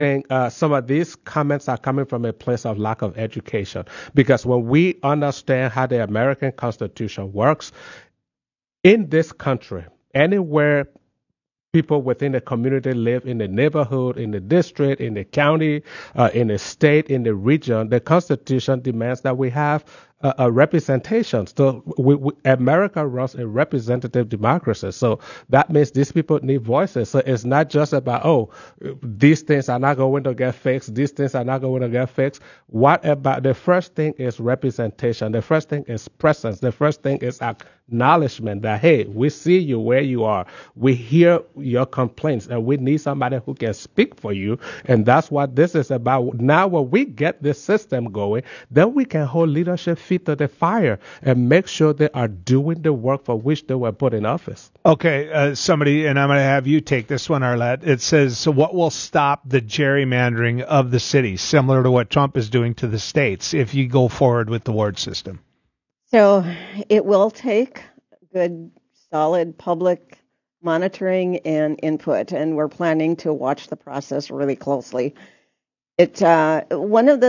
think some of these comments are coming from a place of lack of education. Because when we understand how the American Constitution works, in this country, anywhere people within the community live, in the neighborhood, in the district, in the county, in the state, in the region, the Constitution demands that we have a representation. So America runs a representative democracy. So that means these people need voices. So it's not just about, these things are not going to get fixed. These things are not going to get fixed. What about the first thing is representation. The first thing is presence. The first thing is acknowledgement that, hey, we see you where you are. We hear your complaints and we need somebody who can speak for you. And that's what this is about. Now, when we get this system going, then we can hold leadership feet to the fire and make sure they are doing the work for which they were put in office. Okay, somebody, and I'm going to have you take this one, Arlette. It says, so what will stop the gerrymandering of the city, similar to what Trump is doing to the states, if you go forward with the ward system? So it will take good, solid public monitoring and input, and we're planning to watch the process really closely. One of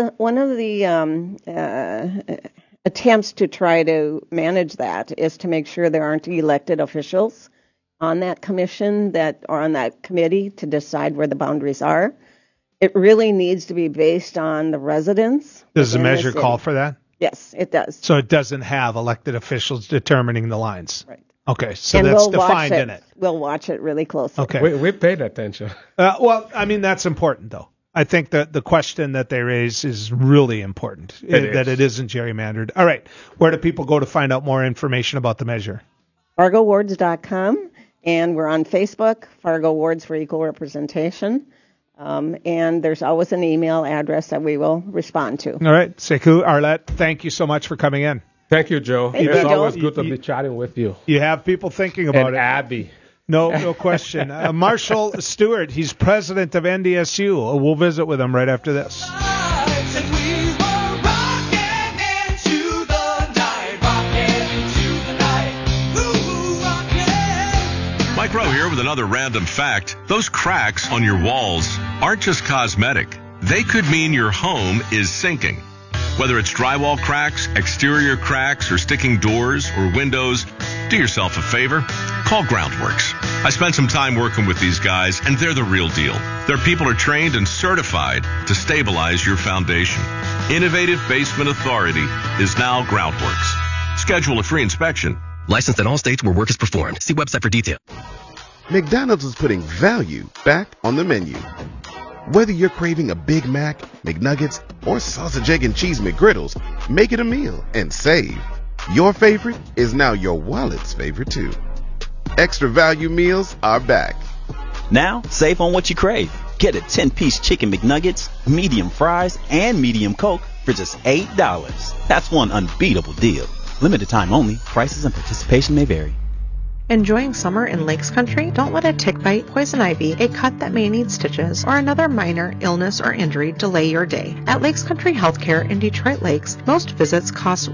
the attempts to try to manage that is to make sure there aren't elected officials on that commission that are on that committee to decide where the boundaries are. It really needs to be based on the residents. Does the measure call for that? Yes, it does. So it doesn't have elected officials determining the lines. Right. Okay, so that's defined in it. We'll watch it really closely. Okay. We paid attention. Well, I mean, that's important, though. I think that the question that they raise is really important, that it isn't gerrymandered. All right. Where do people go to find out more information about the measure? FargoWards.com, and we're on Facebook, Fargo Wards for Equal Representation. And there's always an email address that we will respond to. All right. Sekou, Arlette, thank you so much for coming in. Thank you, Joe. It's always good to be chatting with you. You have people thinking about and it. Abby. No question. Marshall Stewart, he's president of NDSU. We'll visit with him right after this. Mike Rowe here with another random fact. Those cracks on your walls aren't just cosmetic. They could mean your home is sinking. Whether it's drywall cracks, exterior cracks, or sticking doors or windows, do yourself a favor. Call Groundworks. I spent some time working with these guys, and they're the real deal. Their people are trained and certified to stabilize your foundation. Innovative Basement Authority is now Groundworks. Schedule a free inspection. Licensed in all states where work is performed. See website for detail. McDonald's is putting value back on the menu. Whether you're craving a Big Mac, McNuggets, or sausage, egg, and cheese McGriddles, make it a meal and save. Your favorite is now your wallet's favorite too. Extra value meals are back. Now, save on what you crave. Get a 10-piece chicken McNuggets, medium fries, and medium Coke for just $8. That's one unbeatable deal. Limited time only. Prices and participation may vary. Enjoying summer in Lakes Country? Don't let a tick bite, poison ivy, a cut that may need stitches, or another minor illness or injury delay your day. At Lakes Country Healthcare in Detroit Lakes, most visits cost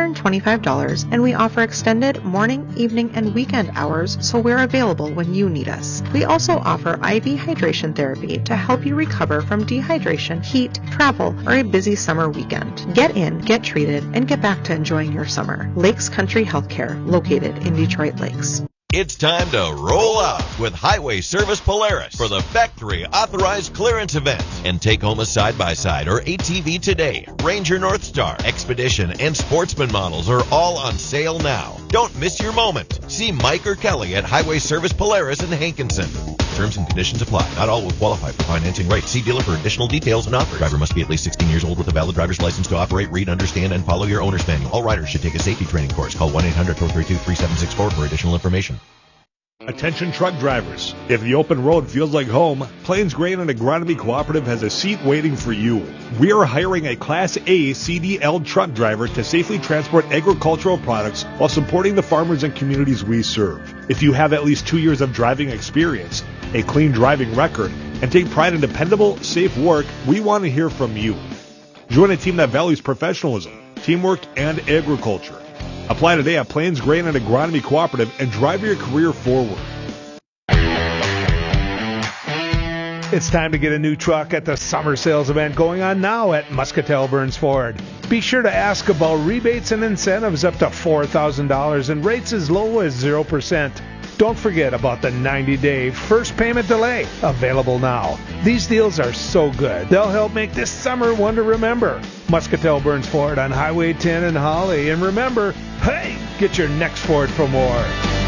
$125, and we offer extended morning, evening, and weekend hours, so we're available when you need us. We also offer IV hydration therapy to help you recover from dehydration, heat, travel, or a busy summer weekend. Get in, get treated, and get back to enjoying your summer. Lakes Country Healthcare, located in Detroit Lakes. It's time to roll out with Highway Service Polaris for the Factory Authorized Clearance event and take home a side-by-side or ATV today. Ranger Northstar, Expedition, and Sportsman models are all on sale now. Don't miss your moment. See Mike or Kelly at Highway Service Polaris in Hankinson. Terms and conditions apply. Not all will qualify for financing rates. See dealer for additional details and offers. Driver must be at least 16 years old with a valid driver's license to operate, read, understand, and follow your owner's manual. All riders should take a safety training course. Call 1-800-432-3764 for additional information. Attention truck drivers. If the open road feels like home, Plains Grain and Agronomy Cooperative has a seat waiting for you. We are hiring a Class A CDL truck driver to safely transport agricultural products while supporting the farmers and communities we serve. If you have at least 2 years of driving experience, a clean driving record, and take pride in dependable, safe work, we want to hear from you. Join a team that values professionalism, teamwork, and agriculture. Apply today at Plains Grain and Agronomy Cooperative and drive your career forward. It's time to get a new truck at the summer sales event going on now at Muscatel Burns Ford. Be sure to ask about rebates and incentives up to $4,000 and rates as low as 0%. Don't forget about the 90-day first payment delay, available now. These deals are so good, they'll help make this summer one to remember. Muscatel Burns Ford on Highway 10 in Holly. And remember, hey, get your next Ford for more.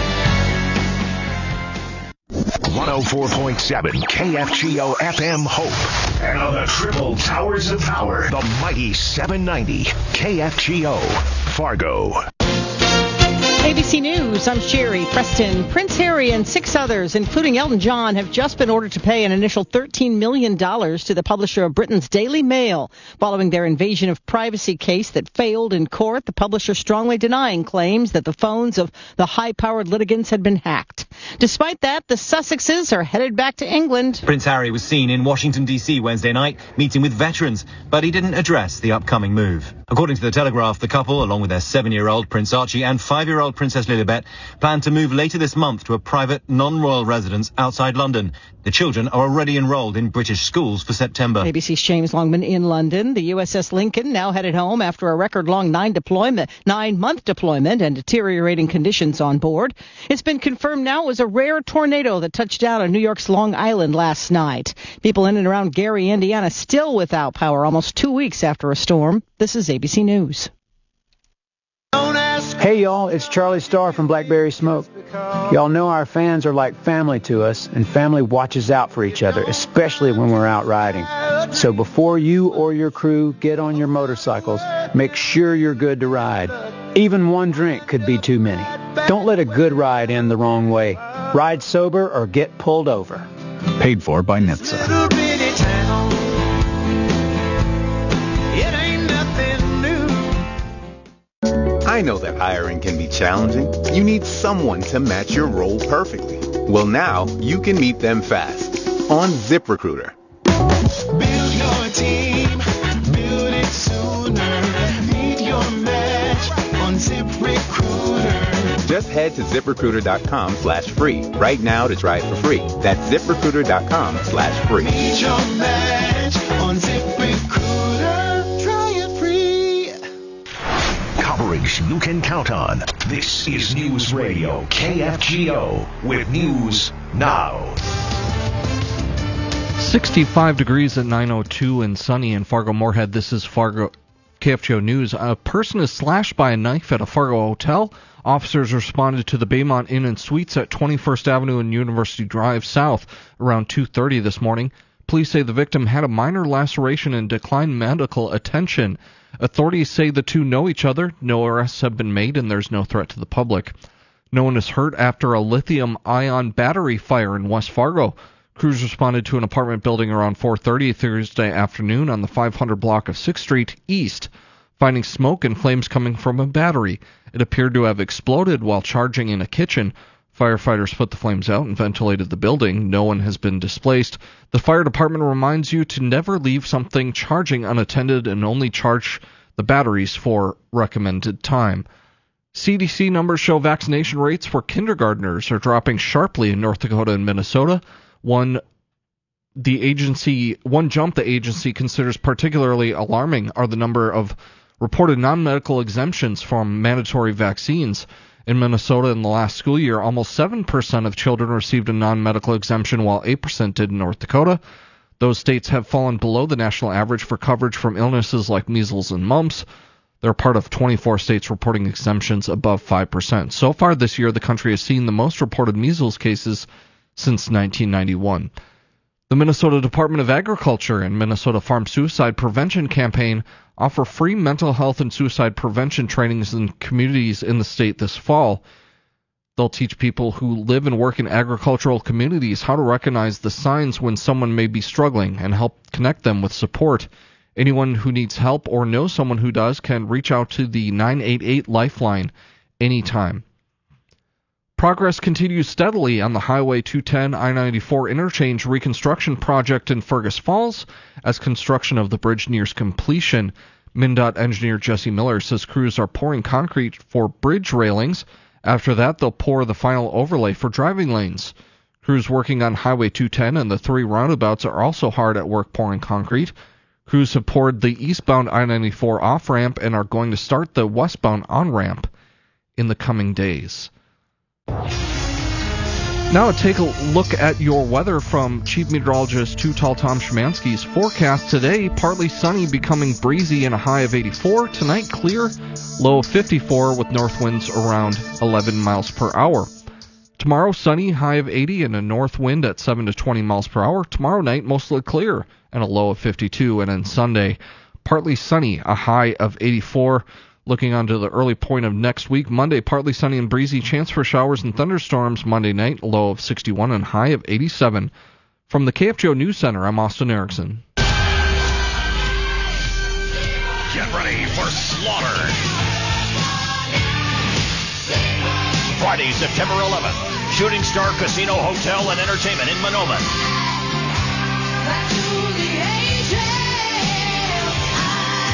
104.7 KFGO FM Hope. And on the triple towers of power, the mighty 790 KFGO Fargo. ABC News, I'm Sherry. Preston, Prince Harry, and 6 others, including Elton John, have just been ordered to pay an initial $13 million to the publisher of Britain's Daily Mail following their invasion of privacy case that failed in court, the publisher strongly denying claims that the phones of the high-powered litigants had been hacked. Despite that, the Sussexes are headed back to England. Prince Harry was seen in Washington, D.C. Wednesday night, meeting with veterans, but he didn't address the upcoming move. According to The Telegraph, the couple, along with their 7-year-old Prince Archie and 5-year-old Princess Lilibet, plan to move later this month to a private, non-royal residence outside London. The children are already enrolled in British schools for September. ABC's James Longman in London. The USS Lincoln now headed home after a record-long 9-month deployment and deteriorating conditions on board. It's been confirmed now it was a rare tornado that touched down on New York's Long Island last night. People in and around Gary, Indiana, still without power almost 2 weeks after a storm. This is ABC News. Hey y'all, it's Charlie Starr from Blackberry Smoke. Y'all know our fans are like family to us, and family watches out for each other, especially when we're out riding. So before you or your crew get on your motorcycles, make sure you're good to ride. Even one drink could be too many. Don't let a good ride end the wrong way. Ride sober or get pulled over. Paid for by NHTSA. I know that hiring can be challenging. You need someone to match your role perfectly. Well, now you can meet them fast on ZipRecruiter. Build your team, build it sooner. Meet your match on ZipRecruiter. Just head to ZipRecruiter.com/free right now to try it for free. That's ZipRecruiter.com/free. Meet your match on ZipRecruiter. Try it free. Coverage you can count on. This is News Radio KFGO with News Now. 65 degrees at 9:02 and sunny in Fargo-Moorhead. This is Fargo KFGO News. A person is slashed by a knife at a Fargo hotel. Officers responded to the Baymont Inn and Suites at 21st Avenue and University Drive South around 2:30 this morning. Police say the victim had a minor laceration and declined medical attention. Authorities say the two know each other. No arrests have been made, and there's no threat to the public. No one is hurt after a lithium-ion battery fire in West Fargo. Crews responded to an apartment building around 4:30 Thursday afternoon on the 500 block of 6th Street East, finding smoke and flames coming from a battery. It appeared to have exploded while charging in a kitchen. Firefighters put the flames out and ventilated the building. No one has been displaced. The fire department reminds you to never leave something charging unattended and only charge the batteries for recommended time. CDC numbers show vaccination rates for kindergartners are dropping sharply in North Dakota and Minnesota. One jump the agency considers particularly alarming are the number of reported non-medical exemptions from mandatory vaccines. In Minnesota in the last school year, almost 7% of children received a non-medical exemption, while 8% did in North Dakota. Those states have fallen below the national average for coverage from illnesses like measles and mumps. They're part of 24 states reporting exemptions above 5%. So far this year, the country has seen the most reported measles cases since 1991. The Minnesota Department of Agriculture and Minnesota Farm Suicide Prevention Campaign offer free mental health and suicide prevention trainings in communities in the state this fall. They'll teach people who live and work in agricultural communities how to recognize the signs when someone may be struggling and help connect them with support. Anyone who needs help or knows someone who does can reach out to the 988 Lifeline anytime. Progress continues steadily on the Highway 210 I-94 interchange reconstruction project in Fergus Falls as construction of the bridge nears completion. MnDOT engineer Jesse Miller says crews are pouring concrete for bridge railings. After that, they'll pour the final overlay for driving lanes. Crews working on Highway 210 and the 3 roundabouts are also hard at work pouring concrete. Crews have poured the eastbound I-94 off-ramp and are going to start the westbound on-ramp in the coming days. Now take a look at your weather from Chief Meteorologist Too Tall Tom Szymanski's forecast today. Partly sunny, becoming breezy, and a high of 84. Tonight clear, low of 54 with north winds around 11 miles per hour. Tomorrow sunny, high of 80 and a north wind at 7 to 20 miles per hour. Tomorrow night mostly clear and a low of 52. And then Sunday partly sunny, a high of 84. Looking onto the early point of next week, Monday, partly sunny and breezy, chance for showers and thunderstorms. Monday night, low of 61 and high of 87. From the KFGO News Center, I'm Austin Erickson. Get ready for slaughter. Friday, September 11th, Shooting Star Casino Hotel and Entertainment in Manoma.